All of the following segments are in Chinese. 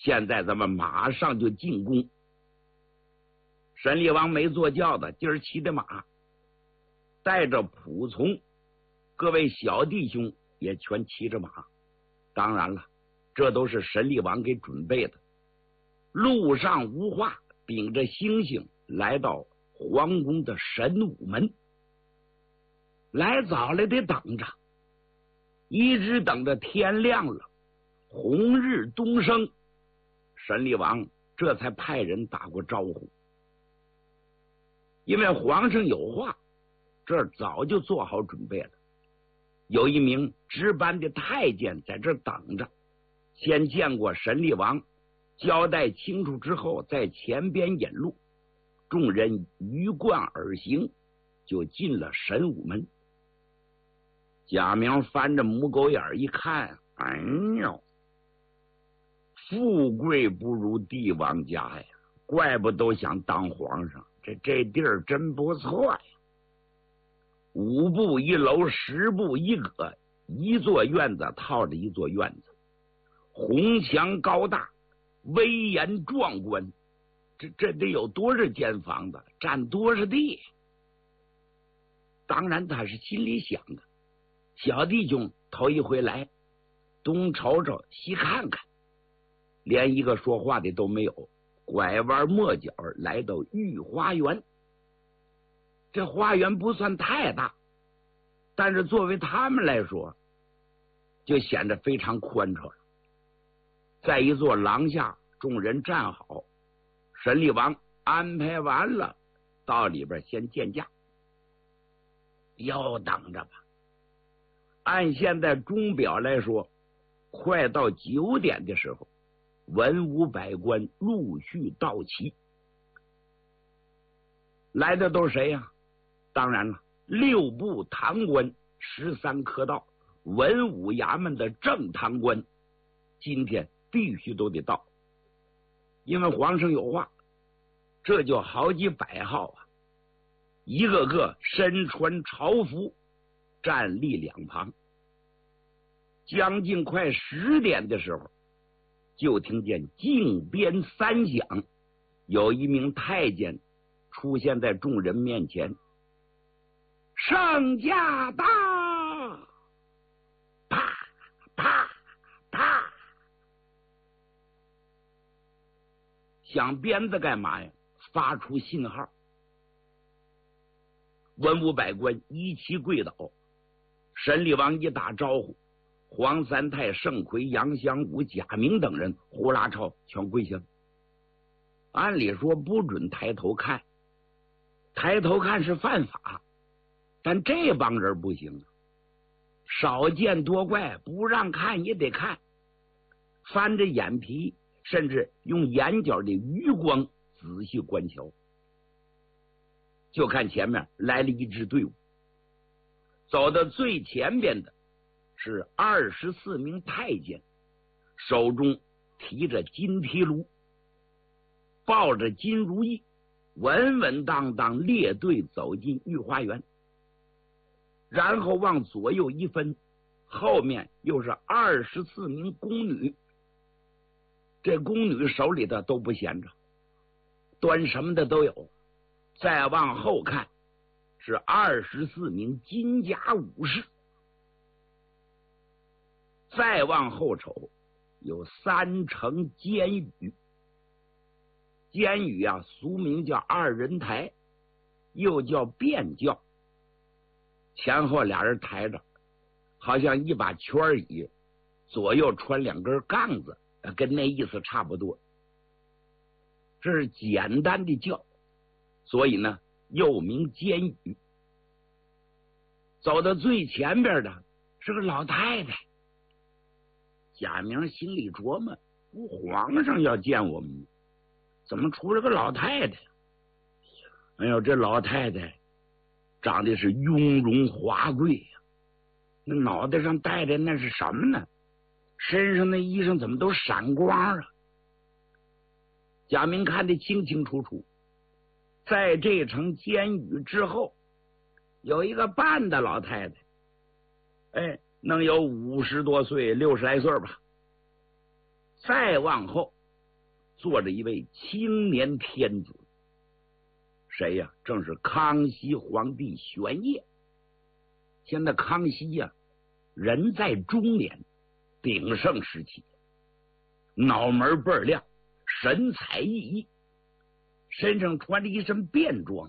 现在咱们马上就进攻。沈厉王没坐轿的，今儿骑的马，带着仆从，各位小弟兄也全骑着马。当然了，这都是沈厉王给准备的。路上无话，秉着星星来到皇宫的神武门。来早了得等着，一直等着天亮了，红日东升，沈厉王这才派人打过招呼。因为皇上有话，这儿早就做好准备了。有一名值班的太监在这儿等着，先见过沈厉王，交代清楚之后，在前边引路，众人鱼贯而行，就进了神武门。贾明翻着母狗眼一看，哎呦，富贵不如帝王家呀，怪不都想当皇上，这地儿真不错呀。5步一楼，10步一阁，一座院子套着一座院子，红墙高大，威严壮观，这得有多少间房子，占多少地？当然他是心里想的，小弟兄头一回来，东瞅瞅西看看，连一个说话的都没有，拐弯抹角来到御花园。这花园不算太大，但是作为他们来说就显得非常宽敞了。在一座廊下，众人站好，沈厉王安排完了，到里边先见驾。要等着吧，按现在钟表来说，快到9点的时候，文武百官陆续到齐。来的都是谁呀？当然了，6部堂官、13科道、文武衙门的正堂官，今天必须都得到，因为皇上有话。这就好几百号啊，一个个身穿朝服，站立两旁。将近快10点的时候，就听见靖边3响，有一名太监出现在众人面前。圣驾到！啪啪啪！响鞭子干嘛呀？发出信号。文武百官一齐跪倒。沈厉王一打招呼，黄三太、盛奎、杨香武、贾明等人呼啦超全跪下了。按理说不准抬头看，抬头看是犯法，但这帮人不行，少见多怪，不让看也得看，翻着眼皮，甚至用眼角的余光仔细观瞧。就看前面来了一支队伍，走到最前边的是24名太监，手中提着金提炉，抱着金如意，稳稳当当列队走进御花园。然后往左右一分，后面又是24名宫女，这宫女手里的都不闲着，端什么的都有。再往后看是24名金甲武士，再往后瞅有3乘监宇。监宇啊，俗名叫2人台，又叫便轿，前后俩人抬着，好像一把圈椅，左右穿2根杠子，跟那意思差不多。这是简单的轿，所以呢又名监宇。走到最前边的是个老太太。贾明心里琢磨，皇上要见我们，怎么出了个老太太？哎呦，这老太太长得是雍容华贵呀，那脑袋上戴的那是什么呢？身上的衣裳怎么都闪光啊？贾明看得清清楚楚，在这层监宇之后有一个半的老太太，哎，能有50多岁，60来岁吧。再往后坐着一位青年天子，谁呀？正是康熙皇帝玄烨。现在康熙呀，人在中年，鼎盛时期，脑门倍儿亮，神采奕奕，身上穿着一身便装。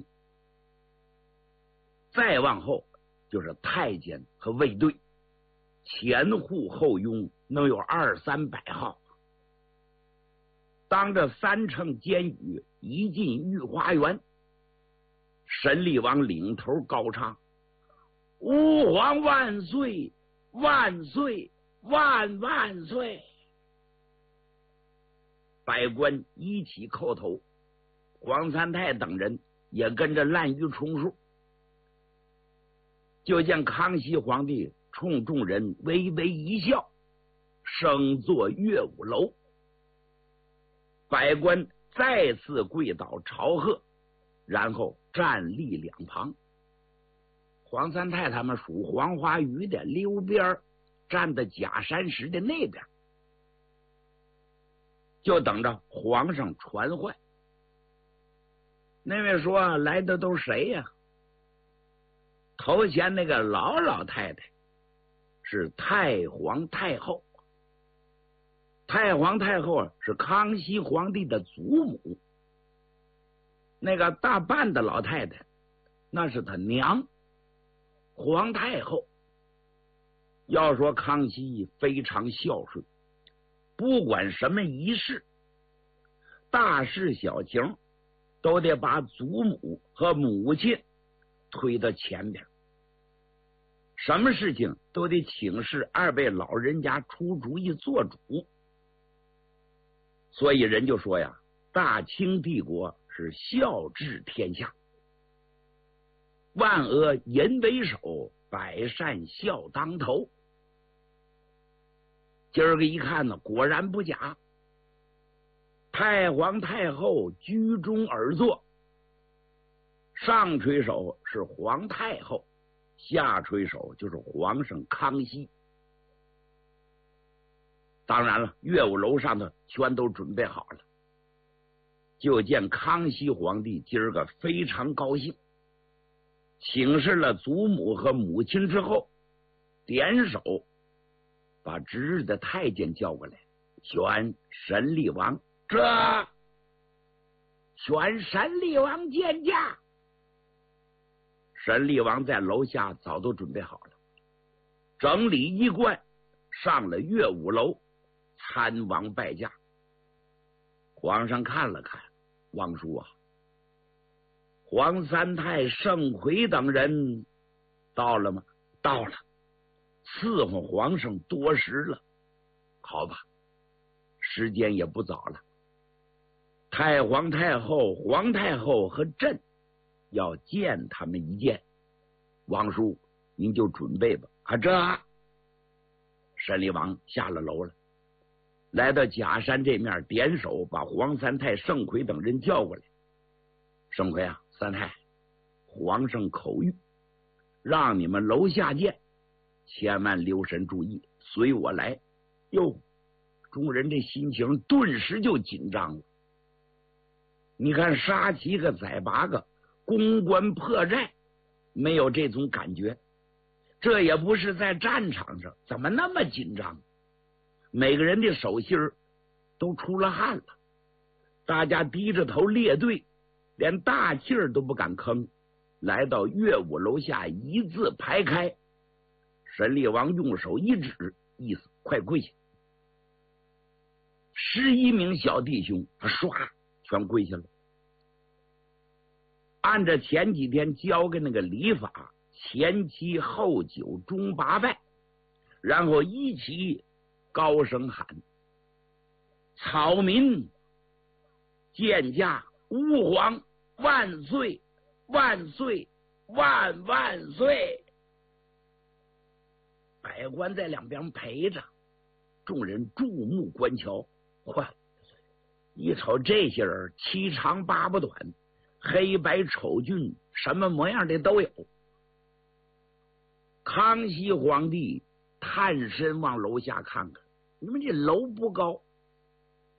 再往后就是太监和卫队，前护后拥，能有200-300号。当着3乘监宇一进御花园，神力王领头高唱：吾皇万岁，万岁，万万岁！百官一起叩头，黄三泰等人也跟着滥竽充数。就见康熙皇帝冲众人微微一笑，升坐乐舞楼。百官再次跪倒朝贺，然后站立两旁。黄三泰他们属黄花鱼的溜边站在假山石的那边，就等着皇上传唤。那位说来的都谁呀？头前那个老太太是太皇太后。太皇太后是康熙皇帝的祖母，那个大半的老太太那是他娘，皇太后。要说康熙非常孝顺，不管什么仪式，大事小情，都得把祖母和母亲推到前边，什么事情都得请示2位老人家出主意做主。所以人就说呀，大清帝国是孝治天下，万恶淫为首，百善孝当头。今儿个一看呢，果然不假。太皇太后居中而坐，上垂手是皇太后，下垂手就是皇上康熙。当然了，乐舞楼上头全都准备好了。就见康熙皇帝今儿个非常高兴，请示了祖母和母亲之后，点手把值日的太监叫过来，选神力王，选神力王见驾。神力王在楼下早都准备好了，整理衣冠，上了乐舞楼参王拜驾。皇上看了看，王叔啊，黄三泰、盛奎等人到了吗？到了，伺候皇上多时了。好吧，时间也不早了。太皇太后、皇太后和朕要见他们一见，王叔您就准备吧。神力王下了楼了，来到假山这面，点手把黄三泰、盛奎等人叫过来。盛奎啊，三太，皇上口谕，让你们楼下见，千万留神注意，随我来。哟，众人这心情顿时就紧张了。你看杀7个宰8个，攻关破寨，没有这种感觉。这也不是在战场上，怎么那么紧张？每个人的手心都出了汗了，大家低着头列队，连大气儿都不敢吭。来到乐舞楼下，一字排开。神力王用手一指，意思快跪下。11名小弟兄唰全跪下了，按照前几天教给那个礼法，前7后9中8拜，然后一起高声喊：草民见驾，吾皇万岁万岁万万岁！百官在两边陪着，众人注目观瞧。一瞅这些人7长8不短，黑白丑俊，什么模样的都有。康熙皇帝探身往楼下看看，你们这楼不高，